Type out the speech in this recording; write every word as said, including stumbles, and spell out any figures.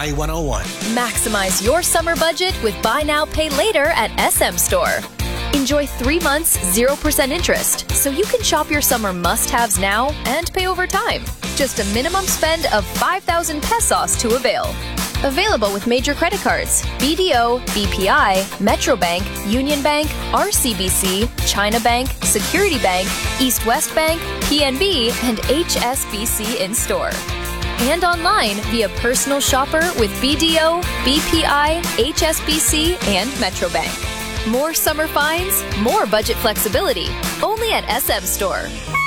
Y one oh one. Maximize your summer budget with Buy Now, Pay Later at S M Store. Enjoy three months, zero percent interest, so you can shop your summer must-haves now and pay over time. Just a minimum spend of five thousand pesos to avail. Available with major credit cards, B D O, B P I, Metrobank, Union Bank, R C B C, China Bank, Security Bank, East West Bank, P N B, and H S B C in store. And online via Personal Shopper with B D O, B P I, H S B C, and Metrobank. More summer finds, more budget flexibility. Only at S M Store.